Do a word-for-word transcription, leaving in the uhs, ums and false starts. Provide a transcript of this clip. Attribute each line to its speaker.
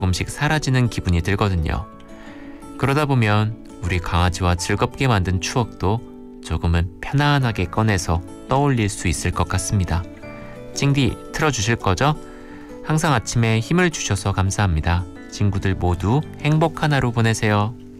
Speaker 1: 조금씩 사라지는 기분이 들거든요. 그러다 보면 우리 강아지와 즐겁게 만든 추억도 조금은 편안하게 꺼내서 떠올릴 수 있을 것 같습니다. 찡디 틀어주실 거죠? 항상 아침에 힘을 주셔서 감사합니다. 친구들 모두 행복한 하루 보내세요.